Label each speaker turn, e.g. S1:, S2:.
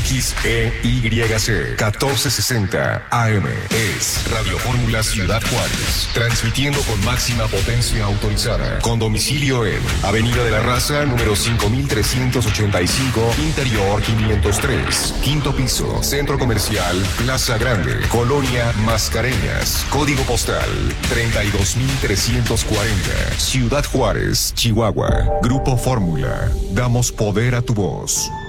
S1: XEYC 1460 AM. Es Radio Fórmula Ciudad Juárez. Transmitiendo con máxima potencia autorizada. Con domicilio en Avenida de la Raza, número 5385, Interior 503. Quinto piso, Centro Comercial Plaza Grande, Colonia Mascareñas. Código postal 32340. Ciudad Juárez, Chihuahua. Grupo Fórmula. Damos poder a tu voz.